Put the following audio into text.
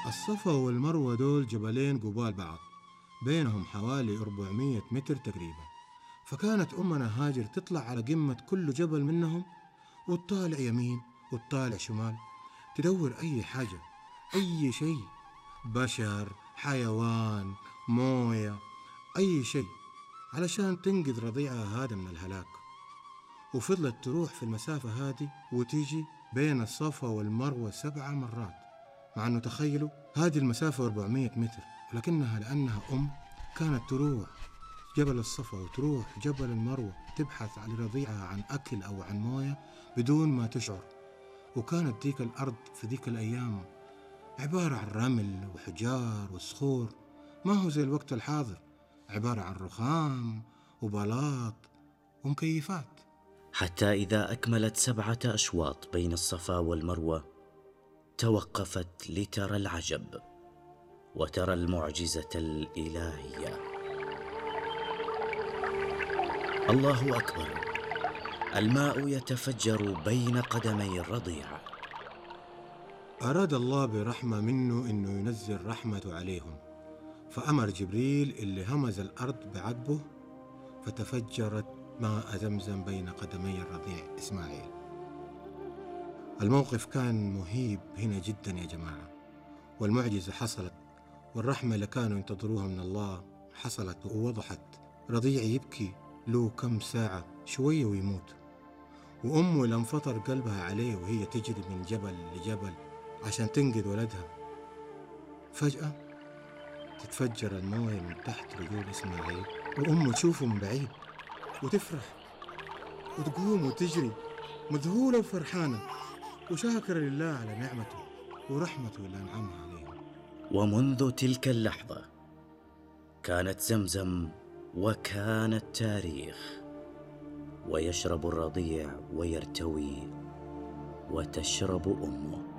الصفا والمروة دول جبلين قبال بعض، بينهم حوالي 400 متر تقريبا. فكانت أمنا هاجر تطلع على قمة كل جبل منهم وتطالع يمين وتطالع شمال، تدور أي حاجة، أي شيء، بشر، حيوان، موية، أي شيء، علشان تنقذ رضيعها هذا من الهلاك. وفضلت تروح في المسافة هذه وتيجي بين الصفا والمروة 7 مرات، مع أنه تخيلوا هذه المسافة 400 متر، ولكنها لأنها كانت تروح جبل الصفا وتروح جبل المروة تبحث عن رضيعها عن أكل أو عن موية بدون ما تشعر. وكانت ديك الأرض في ديك الأيام عبارة عن رمل وحجار وصخور، ما هو زي الوقت الحاضر، عبارة عن رخام وبلاط ومكيفات. حتى إذا أكملت 7 أشواط بين الصفا والمروة توقفت لترى العجب وترى المعجزة الإلهية. الله أكبر، الماء يتفجر بين قدمي الرضيع. أراد الله برحمة منه إنه ينزل رحمته عليهم، فأمر جبريل اللي همز الأرض بعقبه فتفجرت ماء زمزم بين قدمي الرضيع إسماعيل. الموقف كان مهيب هنا جدا يا جماعة، والمعجزة حصلت، والرحمة اللي كانوا ينتظروها من الله حصلت ووضحت. رضيع يبكي له كم ساعة شوية ويموت، وأمه لم فطر قلبها عليه وهي تجري من جبل لجبل عشان تنقذ ولدها. فجأة تتفجر الموية من تحت رجول إسماعيل، وأمه تشوفه من بعيد وتفرح وتقوم وتجري مذهولة وفرحانة وشاكرة لله على نعمته ورحمته اللي أنعمها عليهم. ومنذ تلك اللحظة كانت زمزم وكان التاريخ، ويشرب الرضيع ويرتوي وتشرب أمه.